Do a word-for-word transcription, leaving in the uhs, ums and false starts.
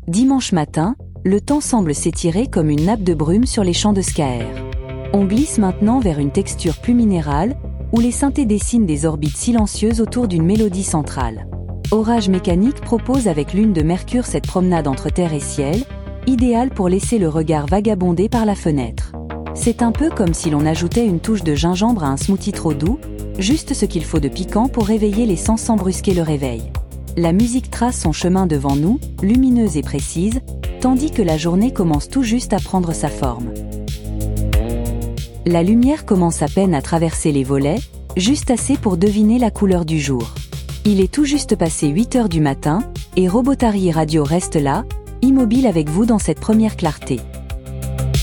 Dimanche matin, le temps semble s'étirer comme une nappe de brume sur les champs de Scaër. On glisse maintenant vers une texture plus minérale, où les synthés dessinent des orbites silencieuses autour d'une mélodie centrale. Orage Mécanique propose avec lune de Mercure cette promenade entre terre et ciel, idéale pour laisser le regard vagabonder par la fenêtre. C'est un peu comme si l'on ajoutait une touche de gingembre à un smoothie trop doux, juste ce qu'il faut de piquant pour réveiller les sens sans brusquer le réveil. La musique trace son chemin devant nous, lumineuse et précise, tandis que la journée commence tout juste à prendre sa forme. La lumière commence à peine à traverser les volets, juste assez pour deviner la couleur du jour. Il est tout juste passé huit heures du matin, et Robotary Radio reste là, immobile avec vous dans cette première clarté.